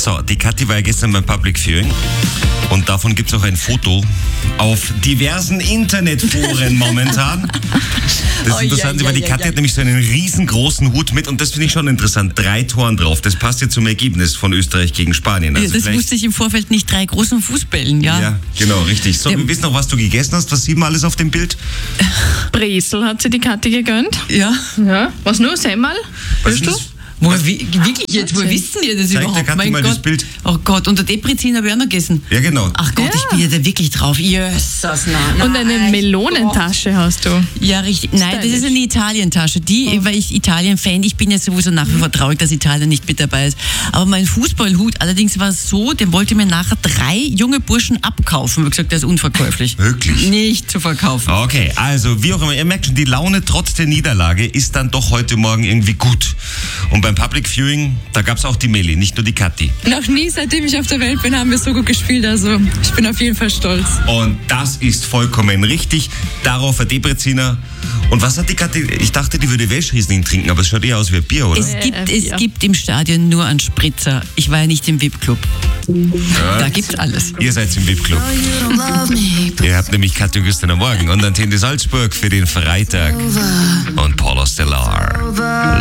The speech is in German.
So, die Kathi war ja gestern beim Public Viewing und davon gibt es auch ein Foto auf diversen Internetforen momentan. Das ist interessant, weil die Kathi hat nämlich so einen riesengroßen Hut mit und das finde ich schon interessant. 3 Toren drauf. Das passt ja zum Ergebnis von Österreich gegen Spanien. Also das wusste ich im Vorfeld nicht, 3 großen Fußbällen, ja. Ja, genau, richtig. So, wir wissen noch, was du gegessen hast. Was sieht man alles auf dem Bild? Bresel hat sie die Kathi gegönnt. Ja. Ja. Was nur? Semmel? Willst du? Wirklich jetzt? Woher wissen ihr das überhaupt? Der Kathi mal das Bild. Oh Gott, und der Deprezin habe ich auch noch gegessen. Ja, genau. Ach Gott, ich bin ja da wirklich drauf. Jesus, nein. Und eine Melonentasche hast du. Ja, richtig. Nein, das ist eine Italientasche. Weil ich Italien-Fan, ich bin ja sowieso nach wie vor traurig, dass Italien nicht mit dabei ist. Aber mein Fußballhut allerdings war so, den wollte mir nachher 3 junge Burschen abkaufen. Ich habe gesagt, der ist unverkäuflich. Wirklich? Nicht zu verkaufen. Okay, also wie auch immer, ihr merkt schon, die Laune trotz der Niederlage ist dann doch heute Morgen irgendwie gut. Und beim Public Viewing, da gab es auch die Meli, nicht nur die Kathi. Noch nie, seitdem ich auf der Welt bin, haben wir so gut gespielt. Also ich bin auf jeden Fall stolz. Und das ist vollkommen richtig. Darauf ein Debreziner. Und was hat die Kathi? Ich dachte, die würde Welschriesling trinken, aber es schaut eher aus wie ein Bier, oder? Es gibt im Stadion nur einen Spritzer. Ich war ja nicht im VIP-Club. Ja. Da gibt's alles. Ihr seid im VIP-Club. Ihr habt nämlich Kathi und Christian am Morgen und Antenne Salzburg für den Freitag und Paula Stellar.